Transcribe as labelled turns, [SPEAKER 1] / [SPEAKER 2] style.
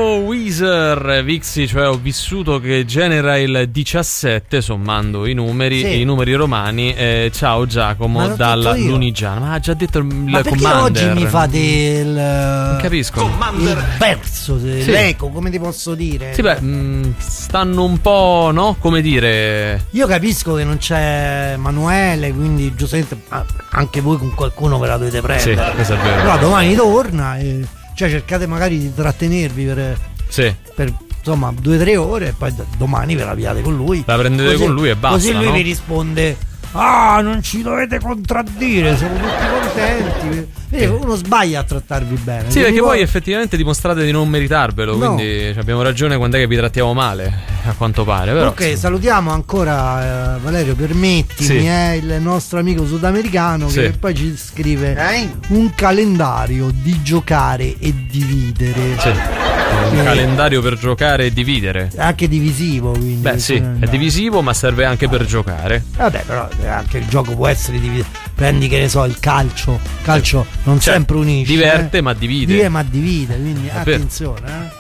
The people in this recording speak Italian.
[SPEAKER 1] Weezer, Vixi, cioè ho vissuto, che genera il 17 sommando i numeri romani. Ciao Giacomo dalla Lunigiana. Ma ha già detto il
[SPEAKER 2] perché
[SPEAKER 1] Commander.
[SPEAKER 2] oggi mi fate il
[SPEAKER 1] non capisco
[SPEAKER 2] il verso, l'eco, come ti posso dire?
[SPEAKER 1] Sì, stanno un po', no? Come dire,
[SPEAKER 2] io capisco che non c'è Emanuele, quindi giustamente anche voi con qualcuno ve la dovete prendere.
[SPEAKER 1] Sì, questo è vero.
[SPEAKER 2] Però domani torna e cioè cercate magari di trattenervi per insomma 2-3 ore e poi domani ve la piate con lui.
[SPEAKER 1] La prendete con lui e basta.
[SPEAKER 2] Così lui
[SPEAKER 1] no?
[SPEAKER 2] vi risponde: ah, non ci dovete contraddire, siamo tutti contenti. Uno sbaglia a trattarvi bene.
[SPEAKER 1] Sì, perché voi effettivamente dimostrate di non meritarvelo, quindi abbiamo ragione quando è che vi trattiamo male, a quanto pare. Però,
[SPEAKER 2] ok, salutiamo ancora Valerio, permettimi, il nostro amico sudamericano che poi ci scrive un calendario di giocare e dividere.
[SPEAKER 1] Sì. Un calendario per giocare e dividere.
[SPEAKER 2] Anche divisivo, quindi.
[SPEAKER 1] Beh, sì, è divisivo, ma serve anche per giocare.
[SPEAKER 2] Vabbè, però anche il gioco può essere diviso. Prendi, che ne so, il calcio non sempre unisce.
[SPEAKER 1] Diverte, ma divide.
[SPEAKER 2] Quindi attenzione,